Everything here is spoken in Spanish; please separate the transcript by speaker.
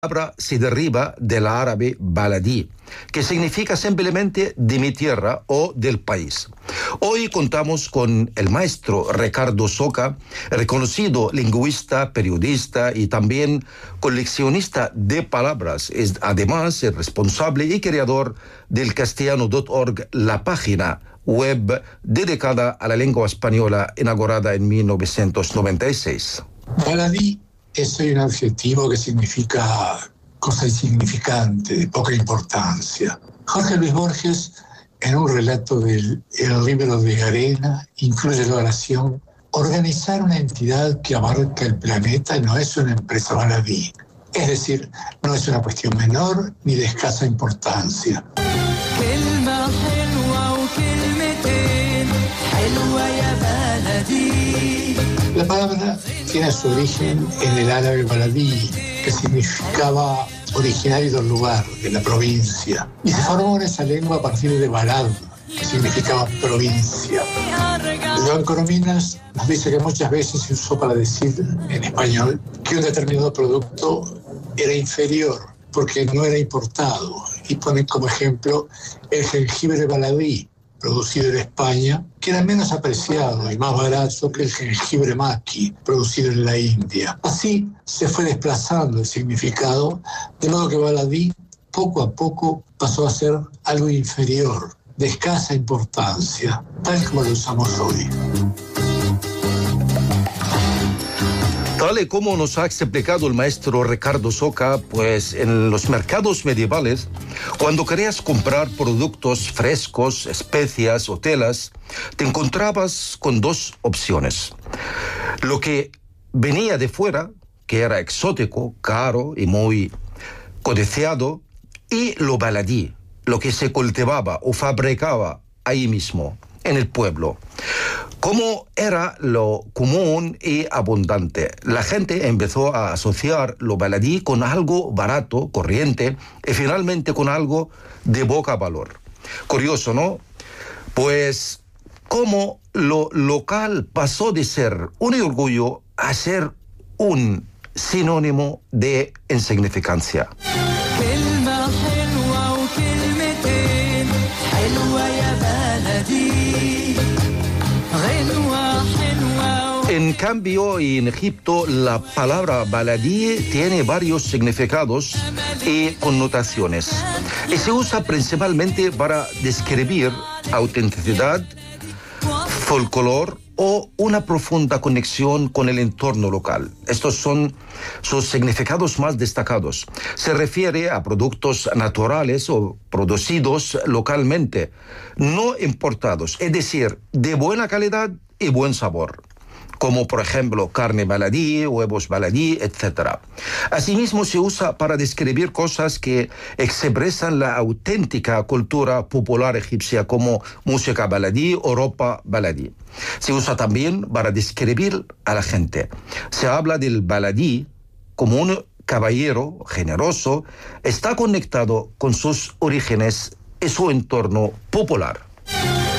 Speaker 1: palabra se deriva del árabe baladí, que significa simplemente de mi tierra o del país. Hoy contamos con el maestro Ricardo Soca, reconocido lingüista, periodista y también coleccionista de palabras. Es además el responsable y creador del castellano.org, la página web dedicada a la lengua española inaugurada en 1996.
Speaker 2: Baladí es un adjetivo que significa cosa insignificante, de poca importancia. Jorge Luis Borges, en un relato del El libro de arena, incluye la oración: organizar una entidad que abarca el planeta no es una empresa baladí. Es decir, no es una cuestión menor ni de escasa importancia. La palabra tiene su origen en el árabe baladí, que significaba originario del lugar, de la provincia, y se formó en esa lengua a partir de balad, que significaba provincia. Joan Coromines nos dice que muchas veces se usó para decir en español que un determinado producto era inferior porque no era importado, y ponen como ejemplo el jengibre baladí, producido en España, que era menos apreciado y más barato que el jengibre maqui, producido en la India. Así se fue desplazando el significado, de modo que baladí poco a poco pasó a ser algo inferior, de escasa importancia, tal como lo usamos hoy.
Speaker 1: Tal y como nos ha explicado el maestro Ricardo Soca, pues en los mercados medievales, cuando querías comprar productos frescos, especias o telas, te encontrabas con dos opciones. Lo que venía de fuera, que era exótico, caro y muy codiciado, y lo baladí, lo que se cultivaba o fabricaba ahí mismo, en el pueblo. Como era lo común y abundante, la gente empezó a asociar lo baladí con algo barato, corriente, y finalmente con algo de poco valor. Curioso, ¿no? Pues como lo local pasó de ser un orgullo a ser un sinónimo de insignificancia. En cambio, en Egipto, la palabra baladí tiene varios significados y connotaciones. Y se usa principalmente para describir autenticidad, folclore o una profunda conexión con el entorno local. Estos son sus significados más destacados. Se refiere a productos naturales o producidos localmente, no importados, es decir, de buena calidad y buen sabor, como por ejemplo carne baladí, huevos baladí, etc. Asimismo se usa para describir cosas que expresan la auténtica cultura popular egipcia, como música baladí o ropa baladí. Se usa también para describir a la gente. Se habla del baladí como un caballero generoso, está conectado con sus orígenes y su entorno popular.